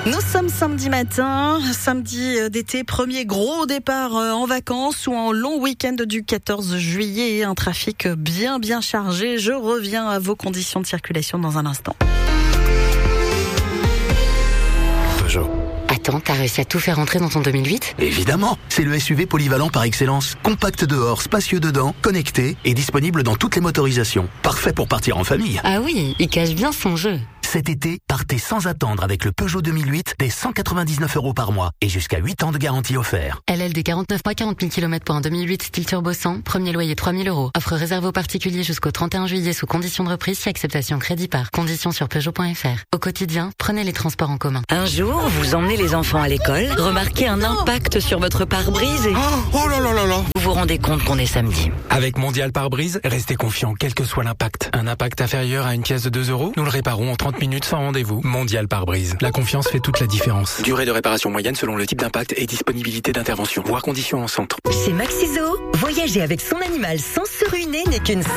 Nous sommes samedi matin, samedi d'été, premier gros départ en vacances ou en long week-end du 14 juillet. Un trafic bien chargé. Je reviens à vos conditions de circulation dans un instant. Peugeot. Attends, t'as réussi à tout faire rentrer dans ton 2008 ? Évidemment, c'est le SUV polyvalent par excellence. Compact dehors, spacieux dedans, connecté et disponible dans toutes les motorisations. Parfait pour partir en famille. Ah oui, il cache bien son jeu. Cet été, partez sans attendre avec le Peugeot 2008 dès 199 € par mois et jusqu'à 8 ans de garantie offert. LLD 49 mois, 40 000 km pour un 2008 style turbo 100, premier loyer 3 000 €. Offre réservée aux particuliers jusqu'au 31 juillet sous condition de reprise si acceptation crédit par. Conditions sur Peugeot.fr. Au quotidien, prenez les transports en commun. Un jour, vous emmenez les enfants à l'école, remarquez un impact sur votre pare-brise et... Oh là là là là. Vous vous rendez compte qu'on est samedi. Avec Mondial Pare-Brise, restez confiant quel que soit l'impact. Un impact inférieur à une pièce de 2 €, nous le réparons en 30 minutes sans rendez-vous. Mondial Pare-Brise. La confiance fait toute la différence. Durée de réparation moyenne selon le type d'impact et disponibilité d'intervention. Voir conditions en centre. Chez Maxiso, voyager avec son animal sans se ruiner n'est qu'une